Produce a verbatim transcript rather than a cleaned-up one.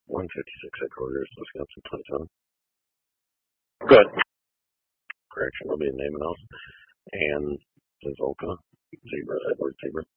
one fifty-six headquarters, Wisconsin twenty-seven. Good. Correction will be the name and house. And Zolka, Zebra, Edward Zebra.